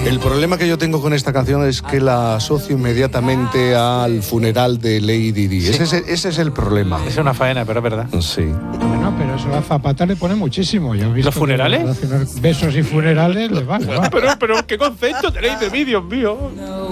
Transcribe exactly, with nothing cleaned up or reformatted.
El problema que yo tengo con esta canción es que la asocio inmediatamente al funeral de Lady Di. Sí. Ese, es, ese es el problema. Es una faena, pero es verdad. Sí. Bueno, pero eso a Zapata le pone muchísimo. Yo he visto ¿Los funerales? Besos y funerales le van. Le van. Pero, pero, ¿qué concepto tenéis de mí, Dios mío?